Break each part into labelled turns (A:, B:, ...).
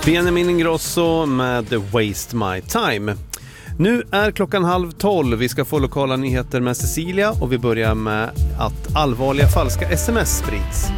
A: Benjamin Ingrosso med Waste My Time. Nu är klockan 11:30. Vi ska få lokala nyheter med Cecilia och vi börjar med att allvarliga falska sms sprids.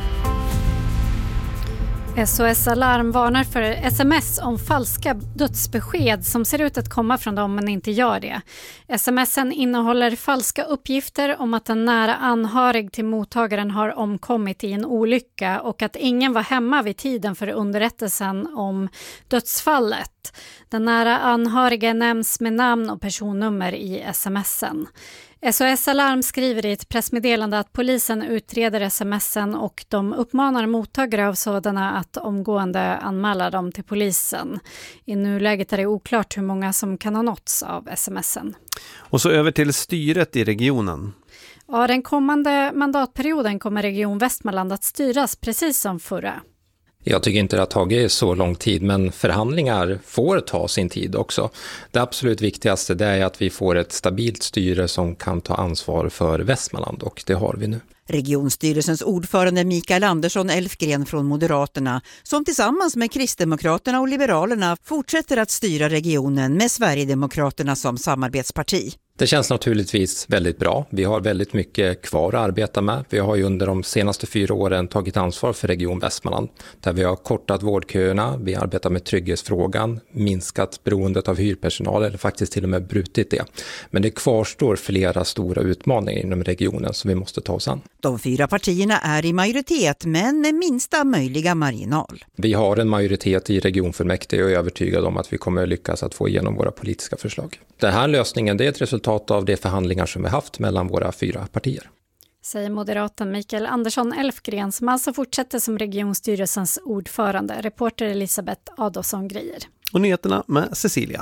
B: SOS Alarm varnar för sms om falska dödsbesked som ser ut att komma från dem men inte gör det. Smsen innehåller falska uppgifter om att en nära anhörig till mottagaren har omkommit i en olycka och att ingen var hemma vid tiden för underrättelsen om dödsfallet. Den nära anhöriga nämns med namn och personnummer i smsen. SOS Alarm skriver i ett pressmeddelande att polisen utreder smsen och de uppmanar mottagare av sådana att omgående anmäla dem till polisen. I nuläget är det oklart hur många som kan ha nåtts av smsen.
A: Och så över till styret i regionen.
B: Ja, den kommande mandatperioden kommer Region Västmanland att styras precis som förra.
C: Jag tycker inte det har tagit så lång tid, men förhandlingar får ta sin tid också. Det absolut viktigaste det är att vi får ett stabilt styre som kan ta ansvar för Västmanland, och det har vi nu.
D: Regionstyrelsens ordförande Mikael Andersson Elfgren från Moderaterna, som tillsammans med Kristdemokraterna och Liberalerna fortsätter att styra regionen med Sverigedemokraterna som samarbetsparti.
C: Det känns naturligtvis väldigt bra. Vi har väldigt mycket kvar att arbeta med. Vi har ju under de senaste 4 åren tagit ansvar för Region Västmanland, där vi har kortat vårdköerna, vi arbetar med trygghetsfrågan, minskat beroendet av hyrpersonal eller faktiskt till och med brutit det. Men det kvarstår flera stora utmaningar inom regionen som vi måste ta oss an.
D: De 4 partierna är i majoritet, men med minsta möjliga marginal.
C: Vi har en majoritet i regionfullmäktige och är övertygad om att vi kommer att lyckas att få igenom våra politiska förslag. Den här lösningen, det är ett resultat av de förhandlingar som vi haft mellan våra 4 partier.
B: Säger moderaten Mikael Andersson Elfgren, som alltså fortsätter som regionstyrelsens ordförande. Reporter Elisabeth Adolfsson Grejer.
A: Och nyheterna med Cecilia.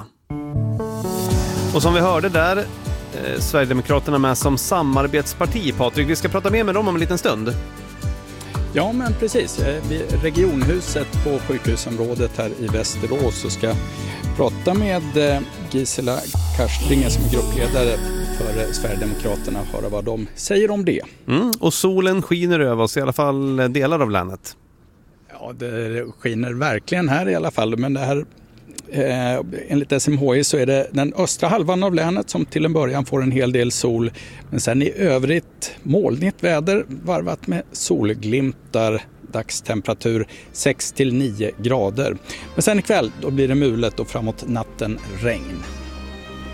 A: Och som vi hörde där, Sverigedemokraterna med som samarbetsparti. Patrik, vi ska prata mer med dem om en liten stund.
E: Ja, men precis. Vid regionhuset på sjukhusområdet här i Västerås så ska prata med Gisela Karstringe som är gruppledare för Sverigedemokraterna och höra vad de säger om det.
A: Och solen skiner över oss, i alla fall delar av länet.
E: Ja, det skiner verkligen här i alla fall, men det här enligt SMHI så är det den östra halvan av länet som till en början får en hel del sol, men sen i övrigt molnigt väder varvat med solglimtar, dagstemperatur 6-9 grader. Men sen ikväll då blir det mulet och framåt natten regn.